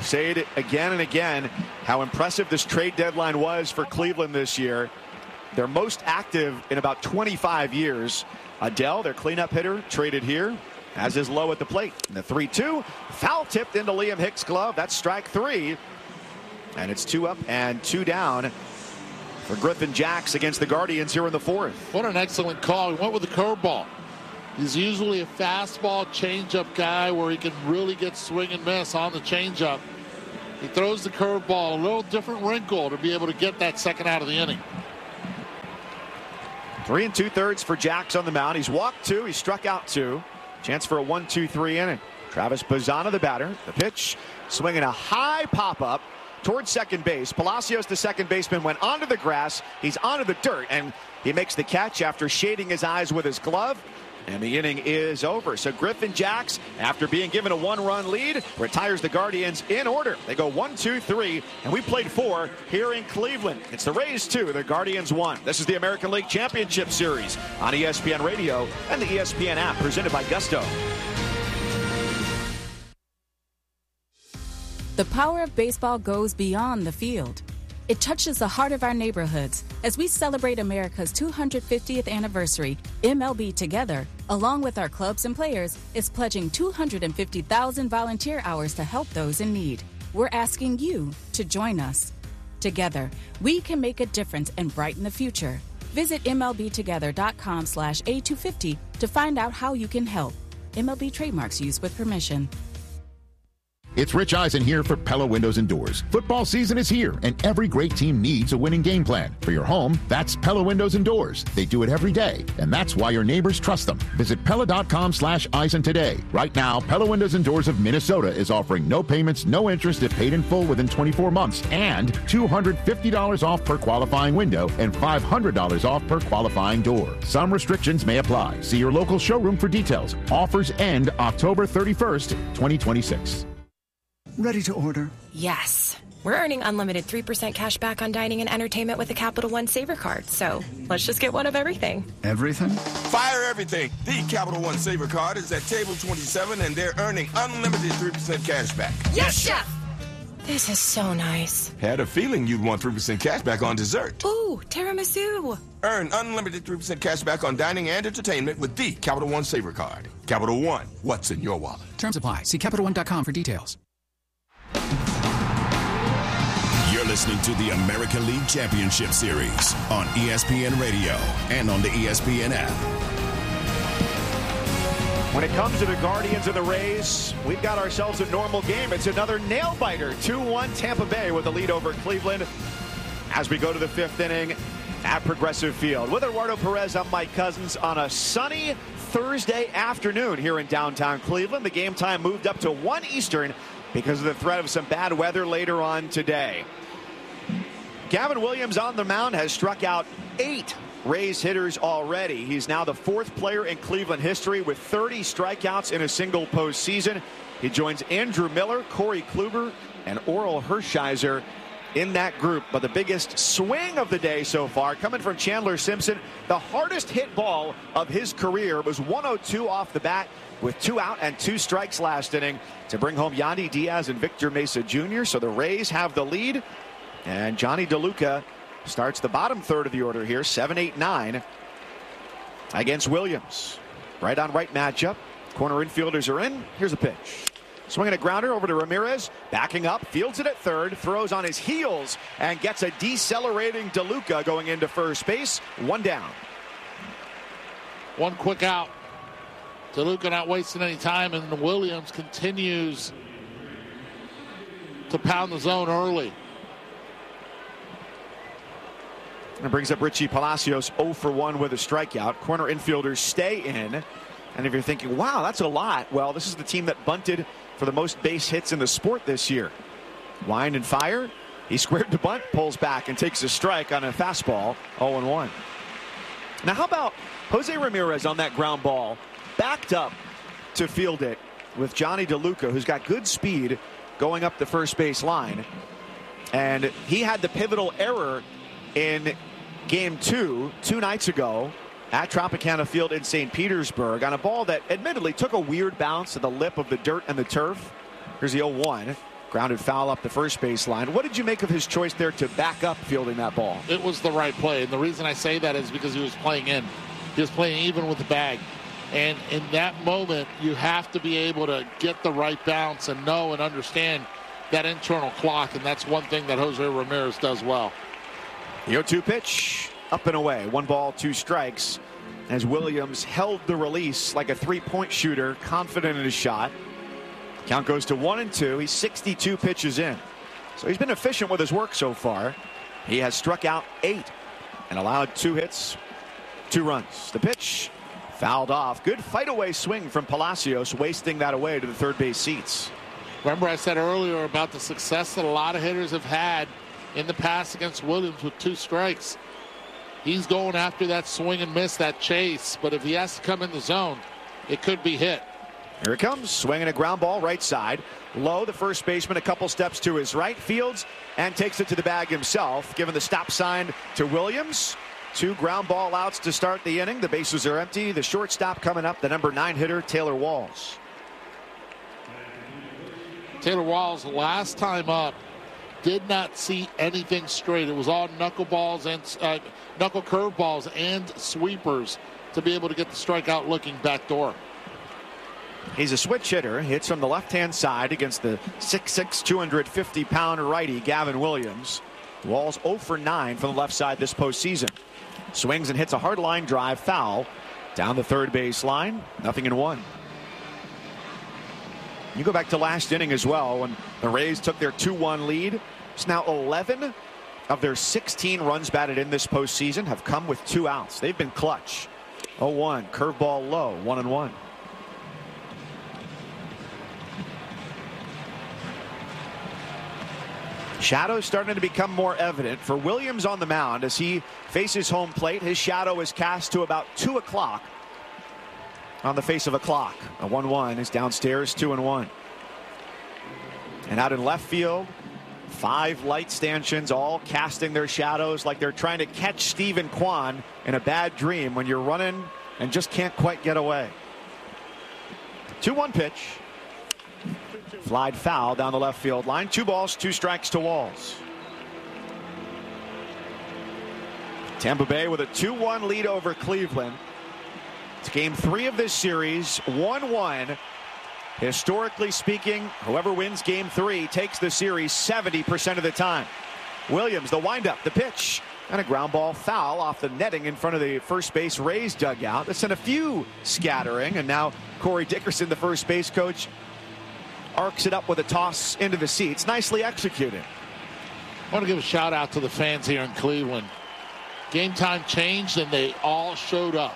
say it again and again, how impressive this trade deadline was for Cleveland this year. They're most active in about 25 years. Adele, their cleanup hitter, traded here, as is Lowe at the plate. And the 3-2, foul tipped into Liam Hicks' glove. That's strike 3. And it's 2 up and 2 down for Griffin Jax against the Guardians here in the 4th. What an excellent call. He went with the curveball. He's usually a fastball changeup guy where he can really get swing and miss on the changeup. He throws the curveball, a little different wrinkle to be able to get that second out of the inning. 3 2/3 for Jax on the mound. He's walked 2. He struck out 2. Chance for a 1-2-3 inning. Travis Bazzana, the batter. The pitch, swinging a high pop-up towards second base. Palacios, the second baseman, went onto the grass. He's onto the dirt, and he makes the catch after shading his eyes with his glove. And the inning is over. So Griffin Jax, after being given a 1-run lead, retires the Guardians in order. They go 1-2-3, and we played 4 here in Cleveland. It's the Rays 2, the Guardians 1. This is the American League Championship Series on ESPN Radio and the ESPN app, presented by Gusto. The power of baseball goes beyond the field. It touches the heart of our neighborhoods. As we celebrate America's 250th anniversary, MLB Together, along with our clubs and players, is pledging 250,000 volunteer hours to help those in need. We're asking you to join us. Together, we can make a difference and brighten the future. Visit MLBtogether.com/A250 to find out how you can help. MLB trademarks used with permission. It's Rich Eisen here for Pella Windows and Doors. Football season is here, and every great team needs a winning game plan. For your home, that's Pella Windows and Doors. They do it every day, and that's why your neighbors trust them. Visit Pella.com/Eisen today. Right now, Pella Windows and Doors of Minnesota is offering no payments, no interest if paid in full within 24 months, and $250 off per qualifying window and $500 off per qualifying door. Some restrictions may apply. See your local showroom for details. Offers end October 31st, 2026. Ready to order? Yes. We're earning unlimited 3% cash back on dining and entertainment with a Capital One Saver card. So let's just get one of everything. Everything? Fire everything. The Capital One Saver card is at table 27, and they're earning unlimited 3% cash back. Yes, Chef! This is so nice. Had a feeling you'd want 3% cash back on dessert. Ooh, tiramisu. Earn unlimited 3% cash back on dining and entertainment with the Capital One Saver card. Capital One, what's in your wallet? Terms apply. See CapitalOne.com for details. You're listening to the American League Championship Series on ESPN Radio and on the ESPN app. When it comes to the Guardians and the Rays, we've got ourselves a normal game. It's another nail-biter. 2-1 Tampa Bay with a lead over Cleveland as we go to the 5th inning at Progressive Field. With Eduardo Perez, I'm Mike Cousins on a sunny Thursday afternoon here in downtown Cleveland. The game time moved up to 1 Eastern because of the threat of some bad weather later on today. Gavin Williams on the mound has struck out 8 Rays hitters already. He's now the 4th player in Cleveland history with 30 strikeouts in a single postseason. He joins Andrew Miller, Corey Kluber, and Oral Hershiser in that group. But the biggest swing of the day so far coming from Chandler Simpson. The hardest hit ball of his career was 102 off the bat with 2 out and 2 strikes last inning to bring home Yandy Diaz and Victor Mesa Jr. So the Rays have the lead, and Johnny DeLuca starts the bottom third of the order here, 7, 8, 9 against Williams. Right on right matchup. Corner infielders are in. Here's a pitch. Swinging a grounder over to Ramirez, backing up, fields it at third, throws on his heels, and gets a decelerating DeLuca going into first base. 1 down. 1 quick out. DeLuca not wasting any time, and Williams continues to pound the zone early. And brings up Richie Palacios, 0 for 1 with a strikeout. Corner infielders stay in. And if you're thinking, wow, that's a lot. Well, this is the team that bunted for the most base hits in the sport this year. Wind and fire. He squared to bunt, pulls back, and takes a strike on a fastball, 0-1. Now, how about Jose Ramirez on that ground ball? Backed up to field it with Johnny DeLuca, who's got good speed going up the first base line. And he had the pivotal error in game 2 nights ago at Tropicana Field in St. Petersburg on a ball that admittedly took a weird bounce to the lip of the dirt and the turf. Here's the 0-1. Grounded foul up the first baseline. What did you make of his choice there to back up fielding that ball? It was the right play. And the reason I say that is because he was playing in. He was playing even with the bag. And in that moment, you have to be able to get the right bounce and know and understand that internal clock. And that's one thing that Jose Ramirez does well. The 0-2 pitch, up and away. 1 ball, 2 strikes. As Williams held the release like a three-point shooter, confident in his shot. Count goes to 1-2. He's 62 pitches in. So he's been efficient with his work so far. He has struck out 8 and allowed 2 hits, 2 runs. The pitch fouled off. Good fight-away swing from Palacios, wasting that away to the third base seats. Remember I said earlier about the success that a lot of hitters have had in the past against Williams with 2 strikes. He's going after that swing and miss, that chase. But if he has to come in the zone, it could be hit. Here it comes, swinging a ground ball right side. Low, the first baseman, a couple steps to his right, fields and takes it to the bag himself, giving the stop sign to Williams. 2 ground ball outs to start the inning. The bases are empty. The shortstop coming up, the number 9 hitter, Taylor Walls. Taylor Walls, last time up, did not see anything straight. It was all knuckle balls and knuckle curve balls and sweepers to be able to get the strikeout looking back door. He's a switch hitter. Hits from the left-hand side against the 6'6", 250-pound righty, Gavin Williams. Walls 0 for 9 from the left side this postseason. Swings and hits a hard line drive foul down the third base line. 0-1. You go back to last inning as well when the Rays took their 2-1 lead. It's now 11 of their 16 runs batted in this postseason have come with 2 outs. They've been clutch. 0-1, curveball low, 1-1. Shadows starting to become more evident for Williams on the mound as he faces home plate. His shadow is cast to about 2 o'clock on the face of a clock. A 1-1 is downstairs, 2-1. And out in left field, 5 light stanchions all casting their shadows like they're trying to catch Stephen Kwan in a bad dream when you're running and just can't quite get away. 2-1 pitch. Flied foul down the left field line. 2 balls, 2 strikes to Walls. Tampa Bay with a 2-1 lead over Cleveland. It's game 3 of this series, 1-1. Historically speaking, whoever wins game 3 takes the series 70% of the time. Williams, the windup, the pitch, and a ground ball foul off the netting in front of the first base Rays dugout. That's in a few scattering, and now Corey Dickerson, the first base coach, arcs it up with a toss into the seats. Nicely executed. I want to give a shout out to the fans here in Cleveland. Game time changed and they all showed up.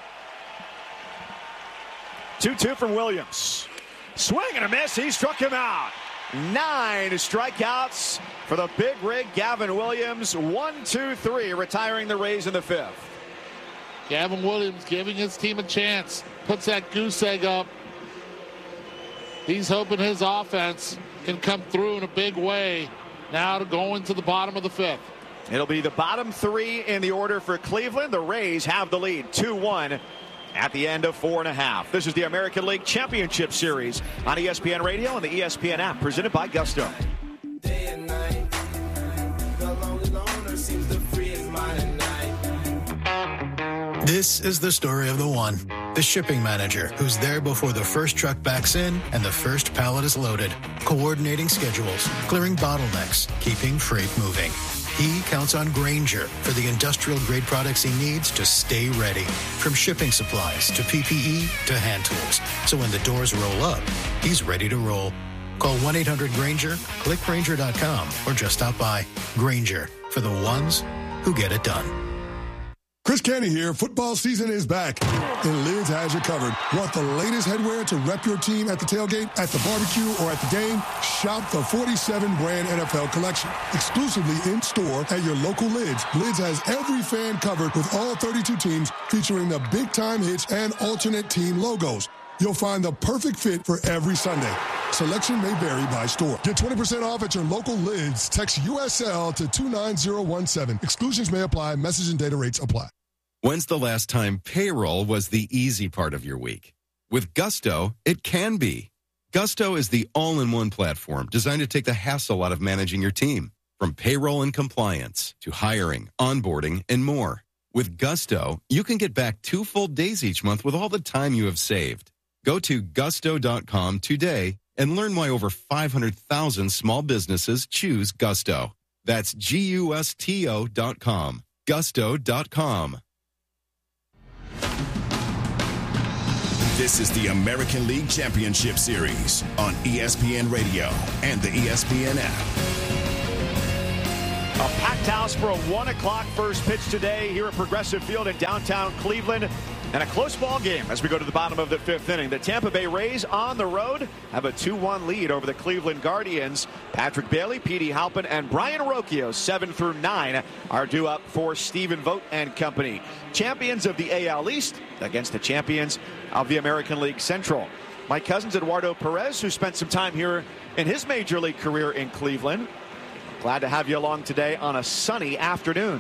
2-2 from Williams. Swing and a miss. He struck him out. 9 strikeouts for the big rig Gavin Williams. 1-2-3, retiring the Rays in the 5th. Gavin Williams giving his team a chance. Puts that goose egg up. He's hoping his offense can come through in a big way now to go into the bottom of the 5th. It'll be the bottom 3 in the order for Cleveland. The Rays have the lead, 2-1 at the end of 4.5. This is the American League Championship Series on ESPN Radio and the ESPN app, presented by Gusto. Day and night, the lonely loner seems to free his mind at night. This is the story of the one. The shipping manager who's there before the first truck backs in and the first pallet is loaded, coordinating schedules, clearing bottlenecks, keeping freight moving. He counts on Grainger for the industrial-grade products he needs to stay ready, from shipping supplies to PPE to hand tools. So when the doors roll up, he's ready to roll. Call 1-800-GRAINGER, click Grainger.com, or just stop by. Grainger, for the ones who get it done. Chris Canty here. Football season is back, and Lids has you covered. Want the latest headwear to rep your team at the tailgate, at the barbecue, or at the game? Shop the 47 brand NFL collection. Exclusively in store at your local Lids. Lids has every fan covered with all 32 teams featuring the big time hits and alternate team logos. You'll find the perfect fit for every Sunday. Selection may vary by store. Get 20% off at your local Lids. Text USL to 29017. Exclusions may apply. Message and data rates apply. When's the last time payroll was the easy part of your week? With Gusto, it can be. Gusto is the all-in-one platform designed to take the hassle out of managing your team. From payroll and compliance to hiring, onboarding, and more. With Gusto, you can get back 2 full days each month with all the time you have saved. Go to gusto.com today and learn why over 500,000 small businesses choose Gusto. That's GUSTO.com. Gusto.com. This is the American League Championship Series on ESPN Radio and the ESPN app. A packed house for a 1 o'clock first pitch today here at Progressive Field in downtown Cleveland. And a close ball game as we go to the bottom of the 5th inning. The Tampa Bay Rays on the road have a 2-1 lead over the Cleveland Guardians. Patrick Bailey, Petey Halpin, and Brian Rocchio, 7 through 9, are due up for Stephen Vogt and company. Champions of the AL East against the champions of the American League Central. My cousin's Eduardo Perez, who spent some time here in his major league career in Cleveland. Glad to have you along today on a sunny afternoon.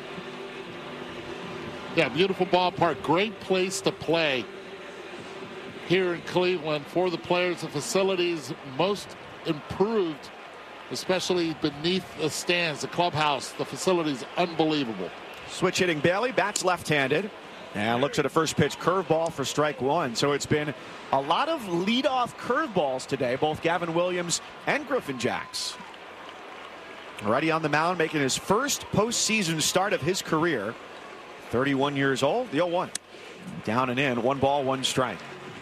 Yeah, beautiful ballpark. Great place to play here in Cleveland for the players. The facilities most improved, especially beneath the stands, the clubhouse. The facility's unbelievable. Switch hitting Bailey, bats left-handed, and looks at a first pitch curveball for strike one. So it's been a lot of leadoff curveballs today, both Gavin Williams and Griffin Jax. Already on the mound, making his first postseason start of his career. 31 years old, the 0-1. Down and in, 1 ball, 1 strike.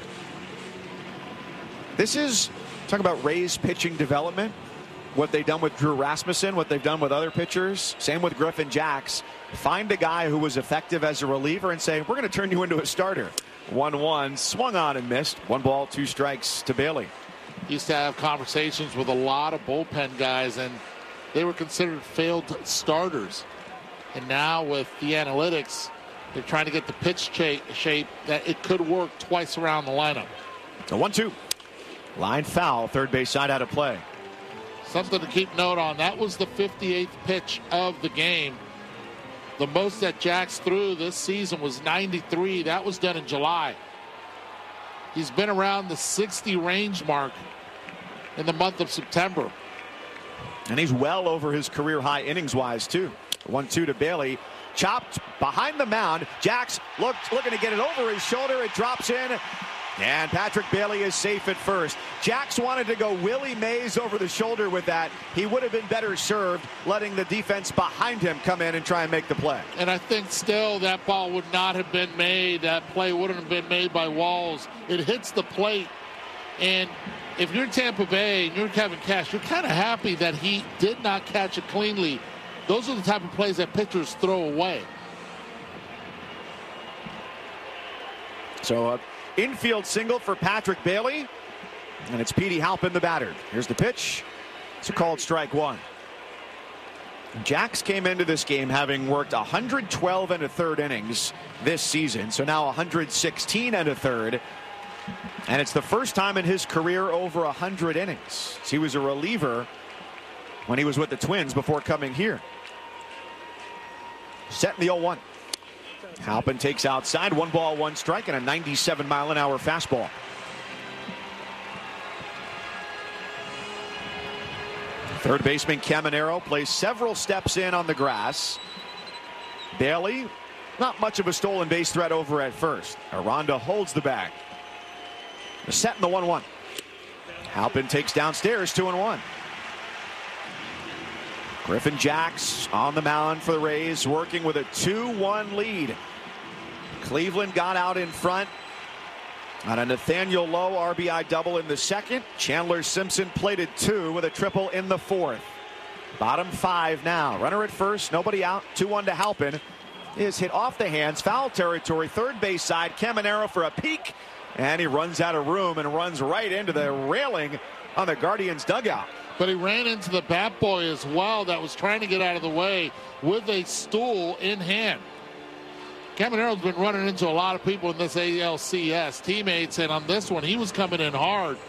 This is, talk about Rays pitching development. What they've done with Drew Rasmussen, what they've done with other pitchers. Same with Griffin Jax. Find a guy who was effective as a reliever and say, we're going to turn you into a starter. 1-1, swung on and missed. 1 ball, 2 strikes to Bailey. Used to have conversations with a lot of bullpen guys, and they were considered failed starters. And now with the analytics, they're trying to get the pitch shape that it could work twice around the lineup. The 1-2. Line foul, third base side out of play. Something to keep note on. That was the 58th pitch of the game. The most that Jax threw this season was 93. That was done in July. He's been around the 60 range mark in the month of September. And he's well over his career high innings-wise, too. 1-2 to Bailey. Chopped behind the mound. Jax looking to get it over his shoulder. It drops in. And Patrick Bailey is safe at first. Jax wanted to go Willie Mays over the shoulder with that. He would have been better served letting the defense behind him come in and try and make the play. And I think still that ball would not have been made. That play wouldn't have been made by Walls. It hits the plate. And if you're Tampa Bay and you're Kevin Cash, you're kind of happy that he did not catch it cleanly. Those are the type of plays that pitchers throw away. So infield single for Patrick Bailey. And it's Petey Halpin, the batter. Here's the pitch. It's a called strike one. Jax came into this game having worked 112 and a third innings this season. So now 116 and a third. And it's the first time in his career over 100 innings. He was a reliever when he was with the Twins before coming here. Set in the 0-1. Halpin takes outside. 1 ball, 1 strike, and a 97-mile-an-hour fastball. Third baseman Caminero plays several steps in on the grass. Bailey, not much of a stolen base threat over at first. Aranda holds the bag. The set in the 1-1. Halpin takes downstairs, 2-1. Griffin Jax on the mound for the Rays, working with a 2-1 lead. Cleveland got out in front on a Nathaniel Lowe RBI double in the second. Chandler Simpson plated 2 with a triple in the fourth. Bottom 5 now. Runner at first, nobody out. 2-1 to Halpin. Is hit off the hands, foul territory, third base side. Caminero for a peek, and he runs out of room and runs right into the railing on the Guardians dugout. But he ran into the bat boy as well that was trying to get out of the way with a stool in hand. Caminero's been running into a lot of people in this ALCS teammates, and on this one he was coming in hard,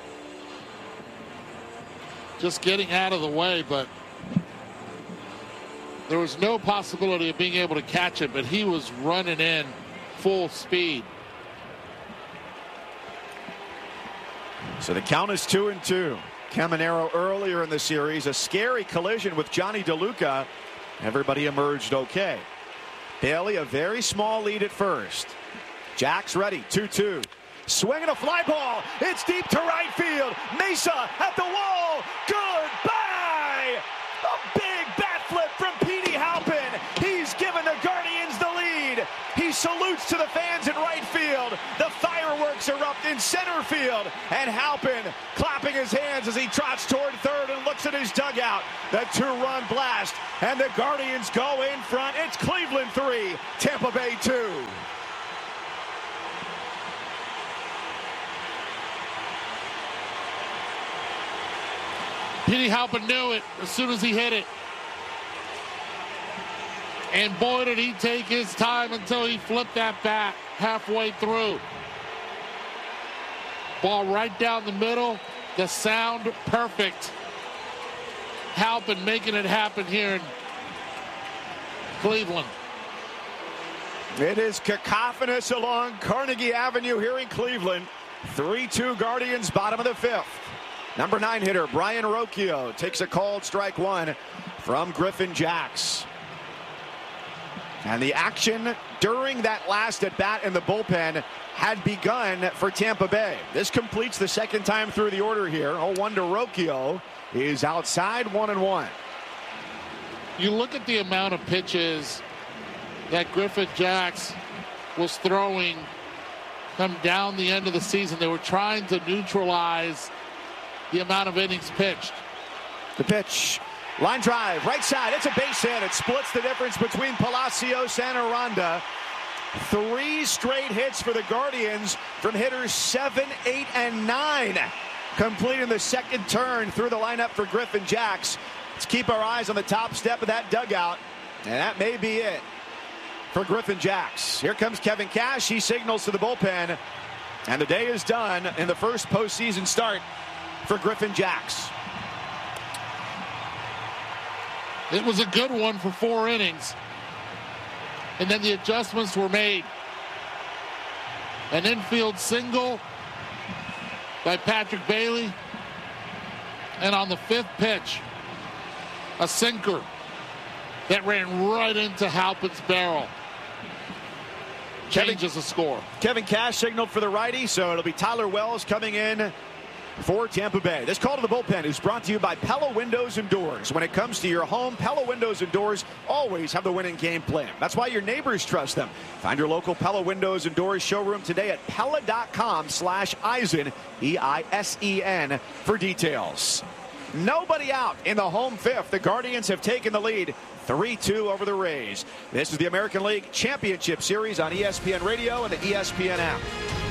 just getting out of the way, but there was no possibility of being able to catch it, but he was running in full speed. So the count is 2-2. Caminero earlier in the series, a scary collision with Johnny DeLuca. Everybody emerged okay. Bailey, a very small lead at first. Jack's ready, 2-2. Swinging a fly ball. It's deep to right field. Mesa at the wall. Goodbye! A big bat flip from Petey Halpin. He's given the Guardians the lead. He salutes to the fans in right field. The fireworks erupt in center field. And Halpin clapping his hands as he trots toward third and looks at his dugout. The 2-run blast. And the Guardians go in front. It's Cleveland 3, Tampa Bay 2. Petey Halpin knew it as soon as he hit it. And boy, did he take his time until he flipped that bat halfway through. Ball right down the middle. The sound perfect. Halpin making it happen here in Cleveland. It is cacophonous along Carnegie Avenue here in Cleveland. 3-2 Guardians, bottom of the fifth. Number 9 hitter Brian Rocchio takes a called strike one from Griffin Jax. And the action during that last at bat in the bullpen had begun for Tampa Bay. This completes the second time through the order here. 0-1 to Rocchio is outside, 1-1. You look at the amount of pitches that Griffin Jax was throwing come down the end of the season. They were trying to neutralize the amount of innings pitched. The pitch. Line drive, right side. It's a base hit. It splits the difference between Palacios and Aranda. 3 straight hits for the Guardians from hitters 7, 8, and 9. Completing the second turn through the lineup for Griffin Jax. Let's keep our eyes on the top step of that dugout. And that may be it for Griffin Jax. Here comes Kevin Cash. He signals to the bullpen. And the day is done in the first postseason start for Griffin Jax. It was a good one for 4 innings. And then the adjustments were made. An infield single by Patrick Bailey. And on the 5th pitch, a sinker that ran right into Halpin's barrel. Changes the score. Kevin Cash signaled for the righty, so it'll be Tyler Wells coming in for Tampa Bay. This call to the bullpen is brought to you by Pella Windows and Doors. When it comes to your home, Pella Windows and Doors always have the winning game plan. That's why your neighbors trust them. Find your local Pella Windows and Doors showroom today at Pella.com/Eisen, E-I-S-E-N, for details. Nobody out in the home 5th. The Guardians have taken the lead 3-2 over the Rays. This is the American League Championship Series on ESPN Radio and the ESPN app.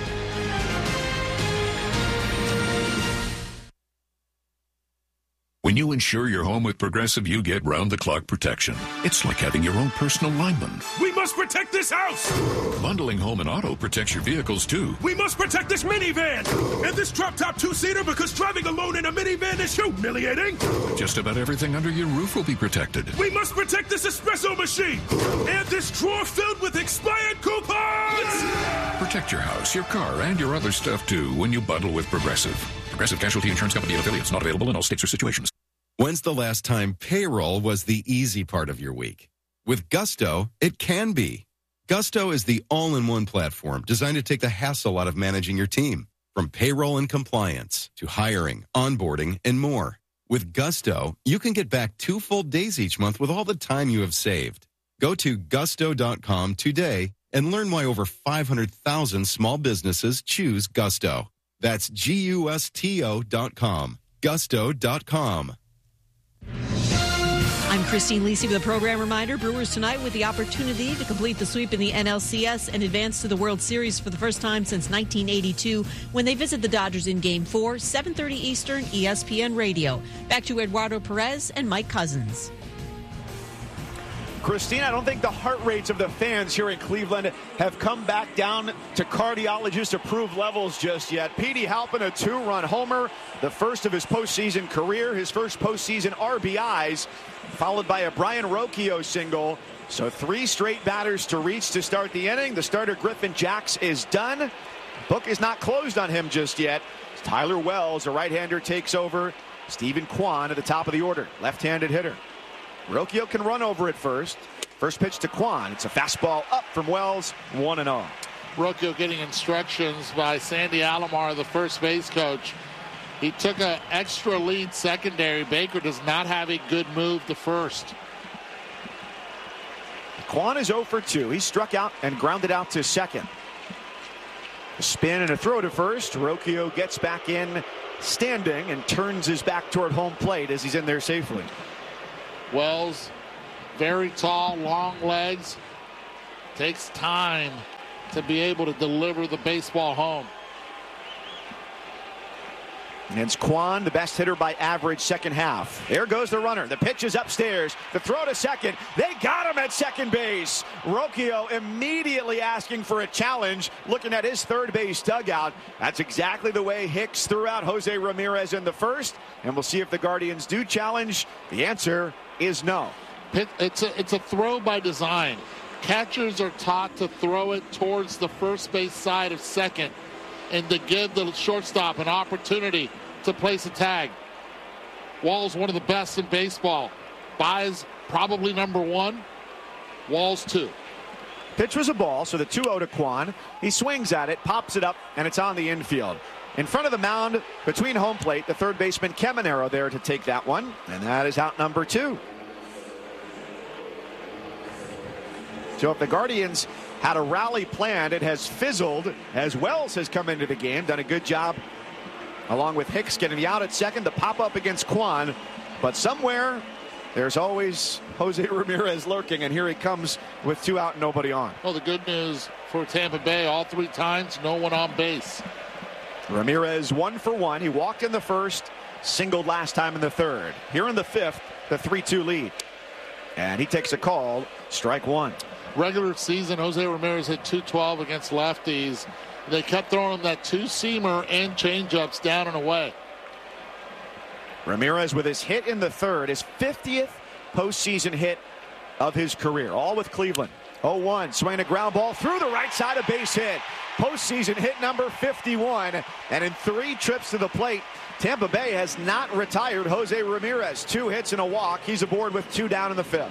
When you insure your home with Progressive, you get round-the-clock protection. It's like having your own personal lineman. We must protect this house! Bundling home and auto protects your vehicles, too. We must protect this minivan! And this drop-top 2-seater, because driving alone in a minivan is humiliating! Just about everything under your roof will be protected. We must protect this espresso machine! And this drawer filled with expired coupons! Protect your house, your car, and your other stuff, too, when you bundle with Progressive. Progressive Casualty Insurance Company and affiliates. Not available in all states or situations. When's the last time payroll was the easy part of your week? With Gusto, it can be. Gusto is the all-in-one platform designed to take the hassle out of managing your team. From payroll and compliance to hiring, onboarding, and more. With Gusto, you can get back 2 full days each month with all the time you have saved. Go to gusto.com today and learn why over 500,000 small businesses choose Gusto. That's Gusto.com. Gusto.com. I'm Christine Lisi with a program reminder. Brewers tonight with the opportunity to complete the sweep in the NLCS and advance to the World Series for the first time since 1982 when they visit the Dodgers in Game 4, 7:30 Eastern, ESPN Radio. Back to Eduardo Perez and Mike Cousins. Christine, I don't think the heart rates of the fans here in Cleveland have come back down to cardiologist-approved levels just yet. Petey Halpin, a 2-run homer, the first of his postseason career, his first postseason RBIs, followed by a Brian Rocchio single. So 3 straight batters to reach to start the inning. The starter, Griffin Jax, is done. Book is not closed on him just yet. Tyler Wells, a right-hander, takes over. Stephen Kwan at the top of the order, left-handed hitter. Rocchio can run over at first. First pitch to Kwan. It's a fastball up from Wells, 1-0. Rocchio getting instructions by Sandy Alomar, the first base coach. He took an extra lead secondary. Baker does not have a good move to first. Kwan is 0 for 2. He struck out and grounded out to second. A spin and a throw to first. Rocchio gets back in standing and turns his back toward home plate as he's in there safely. Wells, very tall, long legs. Takes time to be able to deliver the baseball home. And it's Kwan, the best hitter by average second half. There goes the runner. The pitch is upstairs. The throw to second. They got him at second base. Rocchio immediately asking for a challenge, looking at his third base dugout. That's exactly the way Hicks threw out Jose Ramirez in the first. And we'll see if the Guardians do challenge. The answer is no. It's a throw by design. Catchers are taught to throw it towards the first base side of second and to give the shortstop an opportunity to place a tag. Wall's one of the best in baseball. Baez probably number 1. Wall's 2. Pitch was a ball, so the 2-0 to Kwan. He swings at it, pops it up, and it's on the infield. In front of the mound, between home plate, the third baseman Caminero there to take that one, and that is out number 2. So if the Guardians had a rally planned, it has fizzled as Wells has come into the game, done a good job along with Hicks getting the out at second, the pop up against Kwan. But somewhere there's always Jose Ramirez lurking, and here he comes with 2 out and nobody on. Well, the good news for Tampa Bay, all 3 times, no one on base. Ramirez 1 for 1. He walked in the first, singled last time in the third. Here in the fifth, the 3-2 lead. And he takes a call, strike 1. Regular season, Jose Ramirez hit .212 against lefties. They kept throwing him that 2-seamer and changeups down and away. Ramirez with his hit in the third, his 50th postseason hit of his career, all with Cleveland. 0-1, swinging a ground ball through the right side, a base hit. Postseason hit number 51, and in 3 trips to the plate, Tampa Bay has not retired Jose Ramirez. 2 hits and a walk. He's aboard with 2 down in the 5th.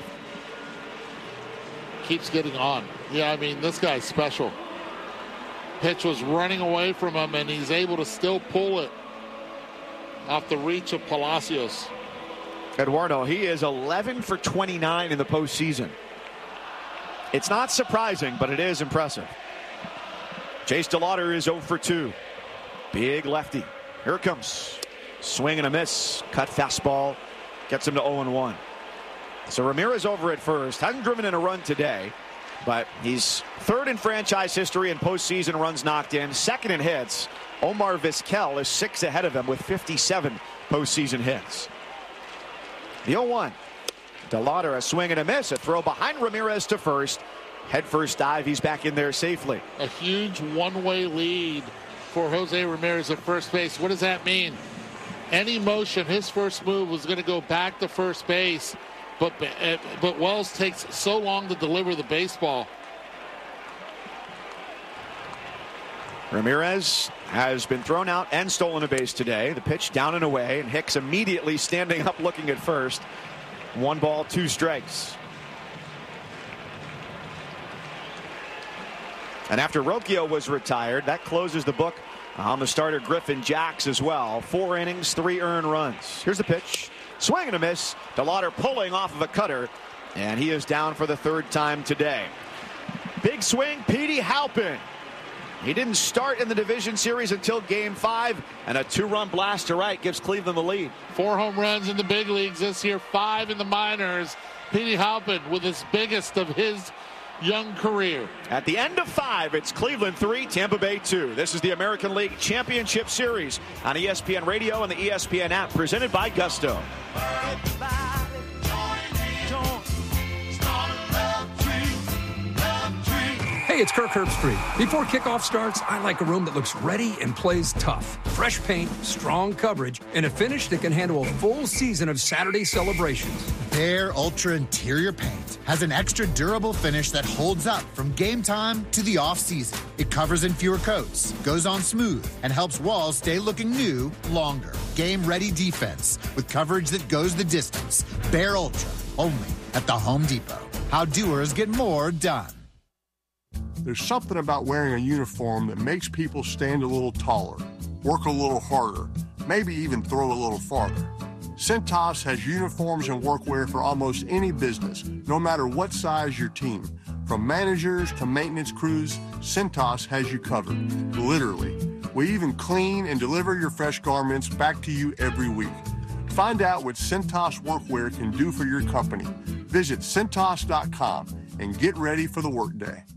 Keeps getting on. Yeah, I mean, this guy's special. Pitch was running away from him, and he's able to still pull it off the reach of Palacios. Eduardo, he is 11 for 29 in the postseason. It's not surprising, but it is impressive. Chase DeLauter is 0 for 2. Big lefty. Here it comes. Swing and a miss. Cut fastball. Gets him to 0-1. So Ramirez over at first. Hasn't driven in a run today, but he's 3rd in franchise history in postseason runs knocked in. 2nd in hits. Omar Vizquel is 6 ahead of him with 57 postseason hits. The 0-1. DeLauter, a swing and a miss. A throw behind Ramirez to first. Head first dive. He's back in there safely. A huge one-way lead for Jose Ramirez at first base. What does that mean? Any motion, his first move was going to go back to first base. But Wells takes so long to deliver the baseball. Ramirez has been thrown out and stolen a base today. The pitch down and away, and Hicks immediately standing up looking at first. 1 ball, 2 strikes. And after Rocchio was retired, that closes the book on the starter Griffin Jax as well. 4 innings, 3 earned runs. Here's the pitch. Swing and a miss. DeLauter pulling off of a cutter, and he is down for the 3rd time today. Big swing, Petey Halpin. He didn't start in the division series until Game 5, and a 2-run blast to right gives Cleveland the lead. 4 home runs in the big leagues this year, 5 in the minors. Petey Halpin with his biggest of his young career. At the end of 5, it's Cleveland 3, Tampa Bay 2. This is the American League Championship Series on ESPN Radio and the ESPN app, presented by Gusto. Hey, Hey, it's Kirk Herbstreit. Before kickoff starts, I like a room that looks ready and plays tough. Fresh paint, strong coverage, and a finish that can handle a full season of Saturday celebrations. Behr Ultra Interior Paint has an extra durable finish that holds up from game time to the off-season. It covers in fewer coats, goes on smooth, and helps walls stay looking new longer. Game-ready defense with coverage that goes the distance. Behr Ultra, only at the Home Depot. How doers get more done. There's something about wearing a uniform that makes people stand a little taller, work a little harder, maybe even throw a little farther. Cintas has uniforms and workwear for almost any business, no matter what size your team. From managers to maintenance crews, Cintas has you covered, literally. We even clean and deliver your fresh garments back to you every week. Find out what Cintas workwear can do for your company. Visit Cintas.com and get ready for the workday.